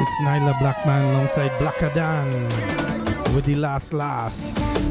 It's Nyla Blackman alongside Blackadan with the last.